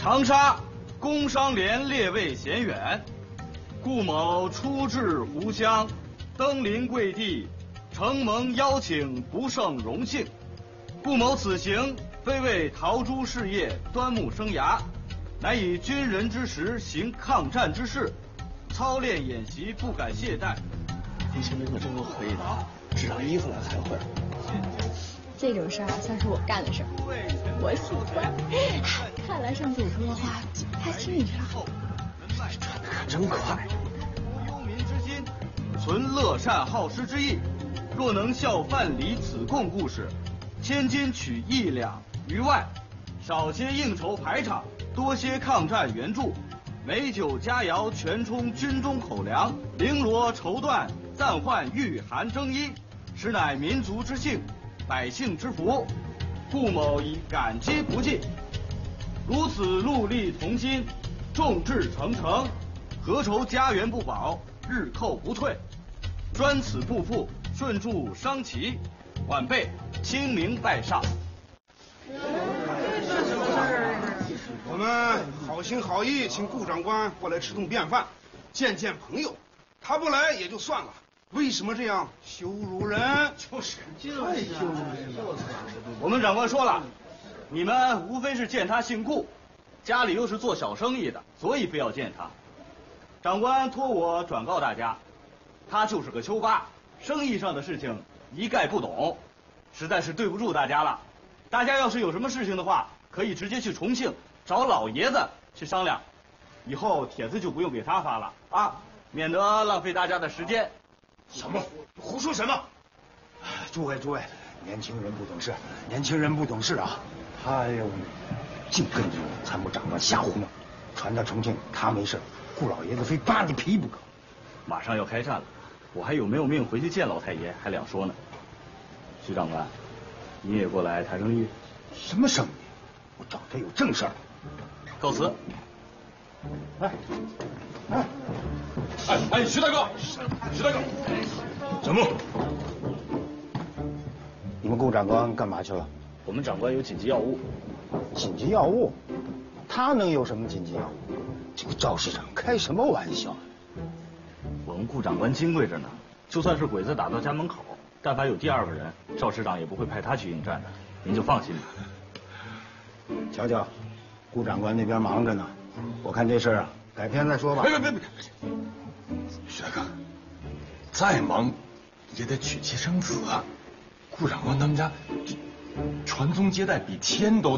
长沙工商联列位贤远，顾某初至湖湘，登临贵地，承蒙邀请，不胜荣幸。顾某此行非为陶朱事业端木生涯，乃以军人之实行抗战之事，操练演习不敢懈怠。 年轻人可真够可以的，织上衣服来开会。 这种事儿算是我干的事儿，我喜欢。看来上次我说的话他听进去了。 转的可真快。 忧民之心，存乐善好施之意。若能效范蠡此贡故事，千金取1两于外，少些应酬排场，多些抗战援助，美酒佳肴全充军中口粮，绫罗绸缎暂换御寒征衣，实乃民族之幸，百姓之福。顾某以感激不尽。如此戮力同心，众志成城，何愁家园不保，日寇不退？专此不负，顺助商齐，晚辈清明拜上。 我们好心好意请顾长官过来吃顿便饭，见见朋友。他不来也就算了，为什么这样羞辱人？就是太羞辱人了。 我们长官说了，你们无非是见他姓顾，家里又是做小生意的，所以非要见他。长官托我转告大家，他就是个丘八，生意上的事情一概不懂，实在是对不住大家了。大家要是有什么事情的话，可以直接去重庆找老爷子去商量，以后帖子就不用给他发了啊，免得浪费大家的时间。 什么？胡说什么？ 诸位，年轻人不懂事，年轻人不懂事啊！哎呦，净跟着参谋长官瞎胡闹，传到重庆他没事，顾老爷子非扒你皮不可。 马上要开战了，我还有没有命回去见老太爷还两说呢。徐长官，你也过来谈生意？ 什么生意？我找他有正事儿。 告辞。 徐大哥，怎么？ 你们顾长官干嘛去了？ 我们长官有紧急要务。 紧急要务？他能有什么紧急要务？这个赵市长开什么玩笑？ 我们顾长官金贵着呢，就算是鬼子打到家门口，但凡有第二个人，赵市长也不会派他去应战的，您就放心吧。 瞧瞧，顾长官那边忙着呢，我看这事儿啊，改天再说吧。 别，徐大哥，再忙也得娶妻生子啊。顾长官他们家传宗接代比天都